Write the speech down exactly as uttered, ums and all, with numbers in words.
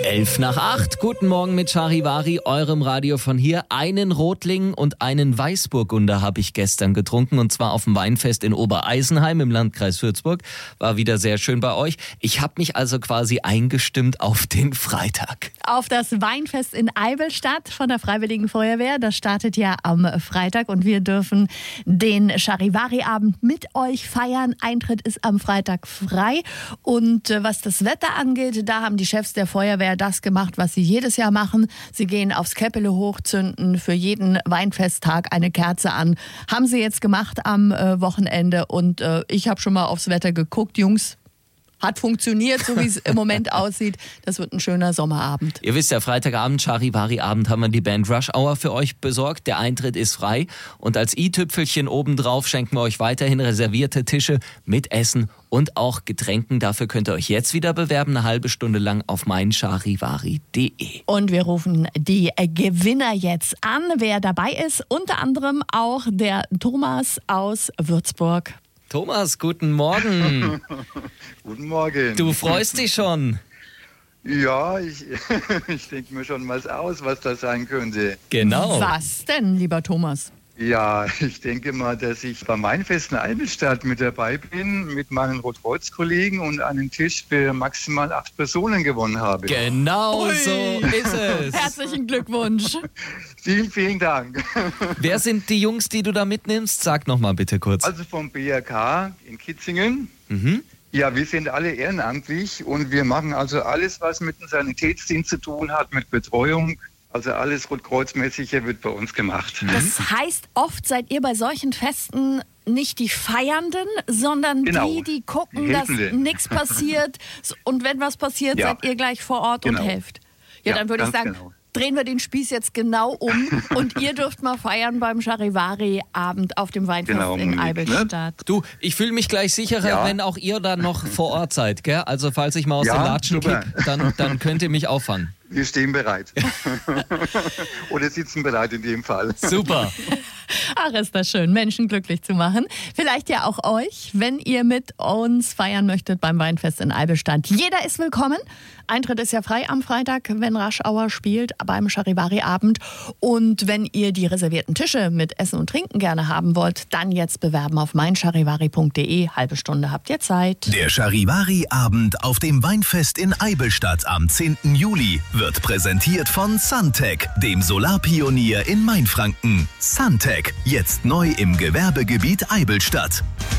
Elf nach acht. Guten Morgen mit Charivari, eurem Radio von hier. Einen Rotling und einen Weißburgunder habe ich gestern getrunken, und zwar auf dem Weinfest in Obereisenheim im Landkreis Würzburg. War wieder sehr schön bei euch. Ich habe mich also quasi eingestimmt auf den Freitag. Auf das Weinfest in Eivelstadt von der Freiwilligen Feuerwehr. Das startet ja am Freitag und wir dürfen den Charivari-Abend mit euch feiern. Eintritt ist am Freitag frei. Und äh, was das Wetter angeht, da haben die Chefs der Feuerwehr das gemacht, was sie jedes Jahr machen. Sie gehen aufs Käppele hoch, zünden für jeden Weinfesttag eine Kerze an. Haben sie jetzt gemacht am äh, Wochenende und äh, ich habe schon mal aufs Wetter geguckt. Jungs, hat funktioniert, so wie es im Moment aussieht. Das wird ein schöner Sommerabend. Ihr wisst ja, Freitagabend, Charivari-Abend, haben wir die Band Rush Hour für euch besorgt. Der Eintritt ist frei. Und als i-Tüpfelchen obendrauf schenken wir euch weiterhin reservierte Tische mit Essen und auch Getränken. Dafür könnt ihr euch jetzt wieder bewerben, eine halbe Stunde lang auf meincharivari punkt de. Und wir rufen die Gewinner jetzt an, wer dabei ist. Unter anderem auch der Thomas aus Würzburg. Thomas, guten Morgen. Guten Morgen. Du freust dich schon? Ja, ich, ich denke mir schon was aus, was das sein könnte. Genau. Was denn, lieber Thomas? Ja, ich denke mal, dass ich beim Weinfest in Eivelstadt mit dabei bin, mit meinen Rotkreuz-Kollegen und einen Tisch für maximal acht Personen gewonnen habe. Genau Ui. so ist es. Herzlichen Glückwunsch. Vielen, vielen Dank. Wer sind die Jungs, die du da mitnimmst? Sag noch mal bitte kurz. Also vom B R K in Kitzingen. Mhm. Ja, wir sind alle ehrenamtlich und wir machen also alles, was mit dem Sanitätsdienst zu tun hat, mit Betreuung. Also alles Rotkreuzmäßige wird bei uns gemacht. Das heißt, oft seid ihr bei solchen Festen nicht die Feiernden, sondern Genau. die, die gucken, Die dass Helfenden. nichts passiert. Und wenn was passiert, Ja. seid ihr gleich vor Ort Genau. und helft. Ja, Ja, dann würde ich ganz sagen, genau. drehen wir den Spieß jetzt genau um und ihr dürft mal feiern beim Charivari-Abend auf dem Weinfest Genau, in Monique, Eivelstadt. Du, ich fühle mich gleich sicherer, Ja. wenn auch ihr dann noch vor Ort seid, gell? Also falls ich mal aus Ja, den Latschen super. kipp, dann, dann könnt ihr mich auffangen. Wir stehen bereit. Oder sitzen bereit in dem Fall. Super. Ach, ist das schön, Menschen glücklich zu machen. Vielleicht ja auch euch, wenn ihr mit uns feiern möchtet beim Weinfest in Eivelstadt. Jeder ist willkommen. Eintritt ist ja frei am Freitag, wenn Rush Hour spielt beim Charivari-Abend. Und wenn ihr die reservierten Tische mit Essen und Trinken gerne haben wollt, dann jetzt bewerben auf meincharivari punkt de. Halbe Stunde habt ihr Zeit. Der Charivari-Abend auf dem Weinfest in Eivelstadt am zehnten Juli wird präsentiert von Suntech, dem Solarpionier in Mainfranken. Suntech, jetzt neu im Gewerbegebiet Eivelstadt.